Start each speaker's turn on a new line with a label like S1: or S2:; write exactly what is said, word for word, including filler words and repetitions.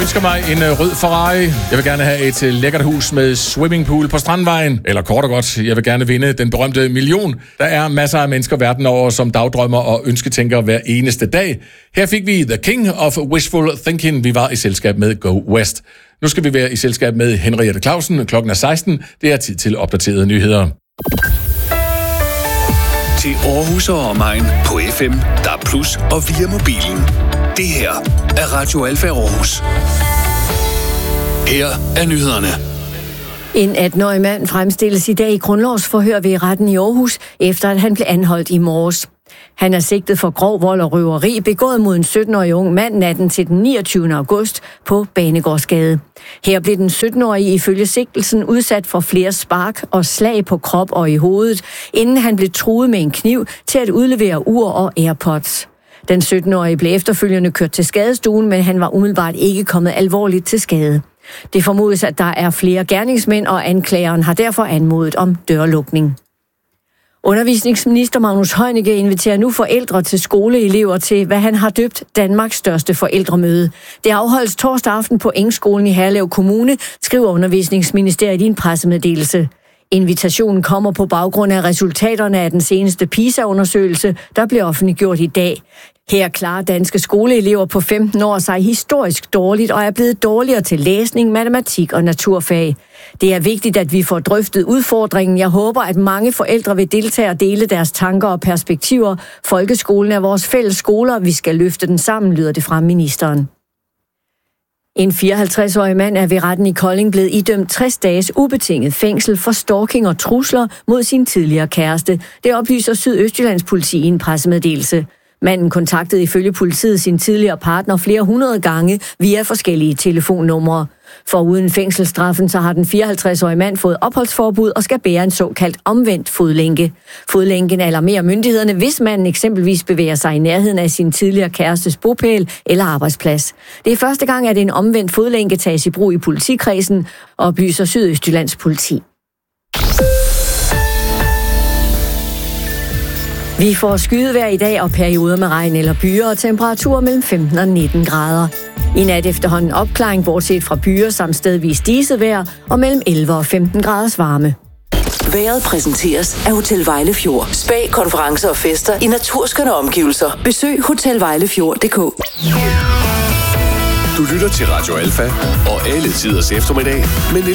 S1: ønsker mig en uh, rød Ferrari. Jeg vil gerne have et uh, lækkert hus med swimmingpool på Strandvejen. Eller kort og godt, jeg vil gerne vinde den berømte million. Der er masser af mennesker verden over, som dagdrømmer og ønsketænker hver eneste dag. Her fik vi The King of Wishful Thinking. Vi var i selskab med Go West. Nu skal vi være i selskab med Henriette Clausen. Klokken er seksten. Det er tid til opdaterede nyheder.
S2: Til Aarhus og omegn på F M, D A B plus og via mobilen. Det her er Radio Alfa Aarhus. Her er nyhederne.
S3: En atten-årig mand fremstilles i dag i grundlovsforhør ved retten i Aarhus, efter at han blev anholdt i morges. Han er sigtet for grov vold og røveri, begået mod en sytten-årig ung mand natten til den niogtyvende august på Banegårdsgade. Her blev den sytten-årige ifølge sigtelsen udsat for flere spark og slag på krop og i hovedet, inden han blev truet med en kniv til at udlevere ur og AirPods. Den sytten-årige blev efterfølgende kørt til skadestuen, men han var umiddelbart ikke kommet alvorligt til skade. Det formodes, at der er flere gerningsmænd, og anklageren har derfor anmodet om dørlukning. Undervisningsminister Magnus Heunicke inviterer nu forældre til skoleelever til, hvad han har døbt Danmarks største forældremøde. Det afholdes torsdag aften på Engskolen i Herlev Kommune, skriver Undervisningsministeriet i en pressemeddelelse. Invitationen kommer på baggrund af resultaterne af den seneste PISA-undersøgelse, der blev offentliggjort i dag. Her klarer danske skoleelever på femten år sig historisk dårligt og er blevet dårligere til læsning, matematik og naturfag. Det er vigtigt, at vi får drøftet udfordringen. Jeg håber, at mange forældre vil deltage og dele deres tanker og perspektiver. Folkeskolen er vores fælles skoler, vi skal løfte den sammen, lyder det fra ministeren. En fireoghalvtreds-årig mand er ved retten i Kolding blevet idømt tres dages ubetinget fængsel for stalking og trusler mod sin tidligere kæreste. Det oplyser Sydøstjyllands politi i en pressemeddelelse. Manden kontaktede ifølge politiet sin tidligere partner flere hundrede gange via forskellige telefonnumre. Foruden fængselsstraffen, så har den fireoghalvtreds-årige mand fået opholdsforbud og skal bære en såkaldt omvendt fodlænke. Fodlænken alarmerer myndighederne, hvis manden eksempelvis bevæger sig i nærheden af sin tidligere kærestes bopæl eller arbejdsplads. Det er første gang, at en omvendt fodlænke tages i brug i politikredsen, oplyser Sydøstjyllands politi. Vi får skydevejr i dag og perioder med regn eller byer og temperaturer mellem femten og nitten grader. I nat efterhånden opklaring, bortset fra byer samt stedvis diset vejr og mellem elleve og femten graders varme.
S4: Vejret præsenteres af Hotel Vejlefjord. Spa, konferencer og fester i naturskønne omgivelser. Besøg hotel vejlefjord punktum d k.
S2: Du lytter til Radio Alfa og alle tiders eftermiddag med